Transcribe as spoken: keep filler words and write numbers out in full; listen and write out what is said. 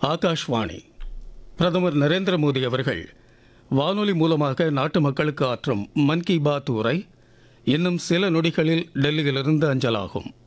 ஆகாஷ்வாணி. பிரதமர் நரேந்திர மோடி அவர்கள் வானொலி மூலமாக நாட்டு மக்களுக்கு ஆற்றும் மன் கி பாத் உரை இன்னும் சில நொடிகளில் டெல்லியிலிருந்து அஞ்சலாகும்.